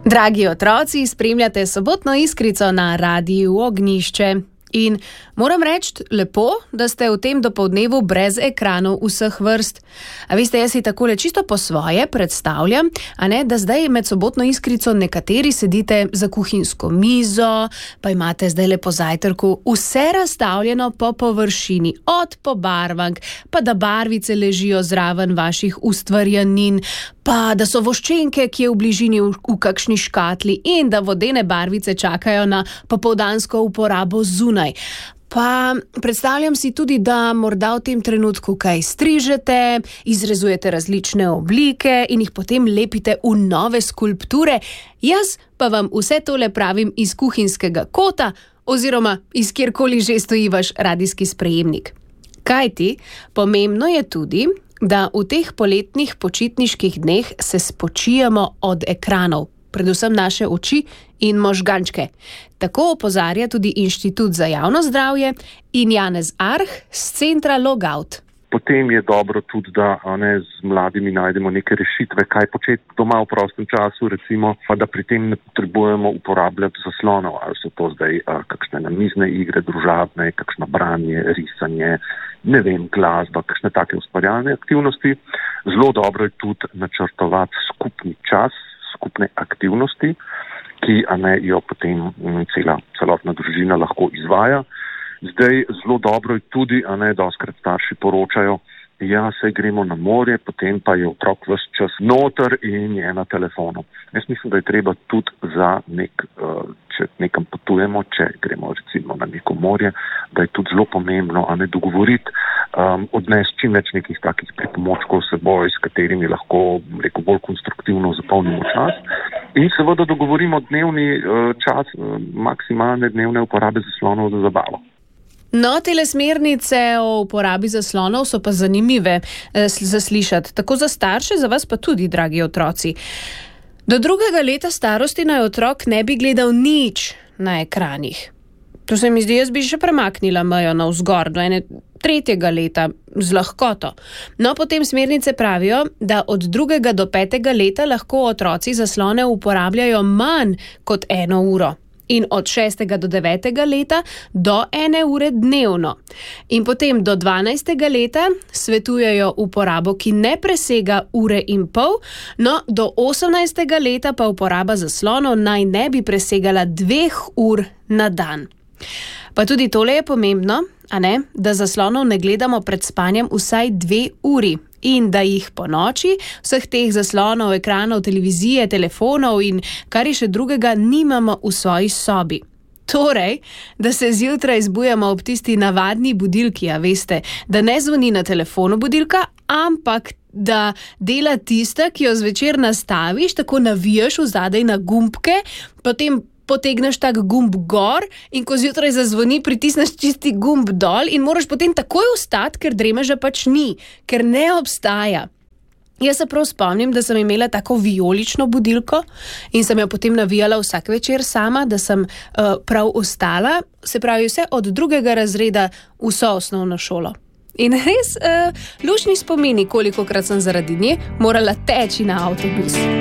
Dragi otroci, spremljate Sobotno iskrico na Radiu Ognjišče. In moram reči lepo, da ste v tem dopoldnevu brez ekranov vseh vrst. A veste, jaz si takole čisto po svoje predstavljam, da zdaj med Sobotno iskrico nekateri sedite za kuhinjsko mizo, pa imate zdaj lepo zajtrku vse razstavljeno po površini, od pobarvank, pa da barvice ležijo zraven vaših ustvarjanin, pa da so voščenke, ki je v bližini v kakšni škatli in da vodene barvice čakajo na popoldansko uporabo zunaj. Pa predstavljam si tudi, da morda v tem trenutku kaj strižete, izrezujete različne oblike in jih potem lepite v nove skulpture. Jaz pa vam vse tole pravim iz kuhinjskega kota oziroma iz kjerkoli že stoji vaš radijski sprejemnik. Kajti, pomembno je tudi, da v teh poletnih počitniških dneh se spočijemo od ekranov, predvsem naše oči in možgančke. Tako opozarja tudi Inštitut za javno zdravje in Janez Arh z centra Logout. Potem je dobro tudi, da z mladimi najdemo neke rešitve, kaj početi doma v prostem času, recimo, pa da pri tem ne potrebujemo uporabljati zaslonov, ali so to zdaj kakšne namizne igre, družabne, kakšno branje, risanje, glasba, kakšne take ustvarjalne aktivnosti. Zelo dobro je tudi načrtovati skupni čas, skupne aktivnosti, ki jo potem celotna družina lahko izvaja. Zdaj zelo dobro je tudi, dostikrat starši poročajo, saj gremo na morje, potem pa je otrok ves čas noter in je na telefonu. Jaz mislim, da je treba tudi za če nekam potujemo, če gremo recimo na neko morje, da je tudi zelo pomembno, dogovoriti, odnesti čim več nekih takih pripomočkov s seboj, s katerimi lahko, bolj konstruktivno zapolnimo čas. In seveda dogovorimo dnevni čas maksimalne dnevne uporabe zaslonov za zabavo. No, tele smernice o uporabi zaslonov so pa zanimive zaslišati, tako za starše, za vas pa tudi, dragi otroci. Do 2. leta starosti naj otrok ne bi gledal nič na ekranih. To se mi zdi, jaz bi še premaknila mejo navzgor do 3. leta z lahkoto. No, potem smernice pravijo, da od 2. do 5. leta lahko otroci zaslone uporabljajo manj kot 1 uro. In od 6. do 9. leta do 1 ure dnevno. In potem do 12. leta svetujejo uporabo, ki ne presega 1,5 ure, no do 18. leta pa uporaba zaslonov naj ne bi presegala 2 ur na dan. Pa tudi tole je pomembno, da zaslonov ne gledamo pred spanjem vsaj 2 uri. In da jih po noči, vseh teh zaslonov, ekranov, televizije, telefonov in kar je še drugega nimamo v svoji sobi. Torej, da se zjutraj zbujamo ob tisti navadni budilki, veste, da ne zvoni na telefonu budilka, ampak da dela tista, ki jo zvečer nastaviš, tako navijaš vzadej na gumbke, potem potegneš tak gumb gor in ko zjutraj zazvoni, pritisneš čisti gumb dol in moraš potem takoj vstati, ker dremeža pač ni, ker ne obstaja. Jaz se prav spomnim, da sem imela tako vijolično budilko in sem jo potem navijala vsak večer sama, da sem prav ostala, se pravi vse od 2. razreda vso osnovno šolo. In res luštni spomini, kolikokrat sem zaradi nje morala teči na avtobus.